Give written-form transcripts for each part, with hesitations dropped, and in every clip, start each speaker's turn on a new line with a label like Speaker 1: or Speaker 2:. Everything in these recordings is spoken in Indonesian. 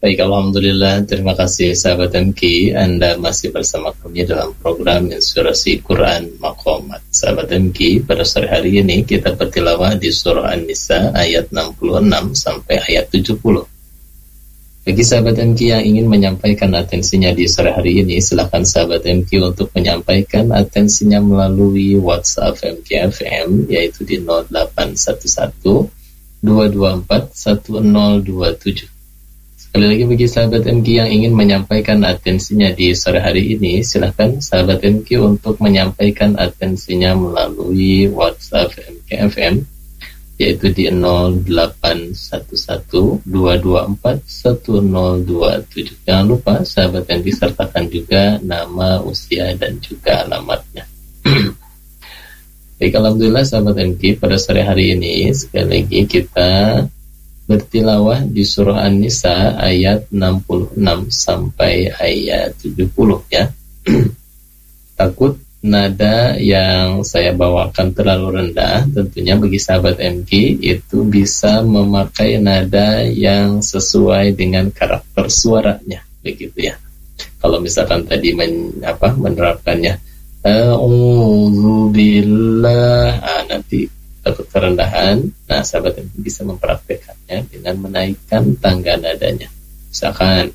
Speaker 1: Baik, Alhamdulillah, terima kasih sahabat MK. Anda masih bersama kami dalam program Inspirasi Quran Maqamat. Sahabat MK, pada sore hari ini kita bertilawah di surah An-Nisa ayat 66 sampai ayat 70. Bagi sahabat MK yang ingin menyampaikan atensinya di sore hari ini, silakan sahabat MK untuk menyampaikan atensinya melalui WhatsApp MK FM, yaitu di 0811 224 1027. Sekali lagi bagi sahabat MK yang ingin menyampaikan atensinya di sore hari ini, silahkan sahabat MK untuk menyampaikan atensinya melalui WhatsApp MK FM, yaitu di 0811 224 1027. Jangan lupa sahabat MK sertakan juga nama, usia, dan juga alamatnya. Baik, Alhamdulillah sahabat MK, pada sore hari ini sekali lagi kita bertilawah di surah An-Nisa ayat 66 sampai ayat 70 ya. Takut nada yang saya bawakan terlalu rendah, tentunya bagi sahabat MK itu bisa memakai nada yang sesuai dengan karakter suaranya, begitu ya. Kalau misalkan tadi menerapkannya a'udzu billah, nanti takut kerendahan. Nah, sahabat yang bisa mempraktekannya dengan menaikkan tangga nadanya. Misalkan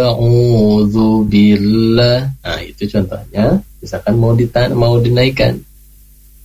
Speaker 1: a'udzu billah. Nah, itu contohnya. Misalkan mau dinaikkan.